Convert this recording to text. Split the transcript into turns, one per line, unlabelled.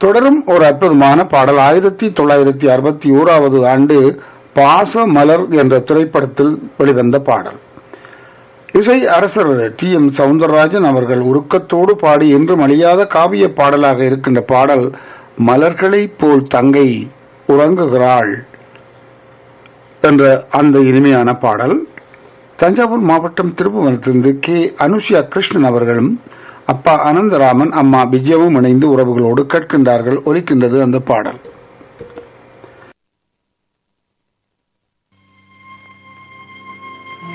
தொடரும் ஒரு அற்புதமான பாடல் 1961 ஆண்டு பாச மலர் என்ற திரைப்படத்தில் வெளிவந்த பாடல். இசை அரசர் டி.எம். சவுந்தரராஜன் அவர்கள் உருக்கத்தோடு பாடி என்றும் அழியாத காவிய பாடலாக இருக்கின்ற பாடல் மலர்களைப் போல் தங்கை உறங்குகிறாள் என்ற அந்த இனிமையான பாடல். தஞ்சாவூர் மாவட்டம் திருப்புவனத்திலிருந்து கே. அனுஷியா கிருஷ்ணன் அவர்களும் அப்பா அனந்தராமன் அம்மா விஜயமும் இணைந்து உறவுகளோடு கேட்கின்றார்கள். ஒலிக்கின்றது அந்த பாடல்.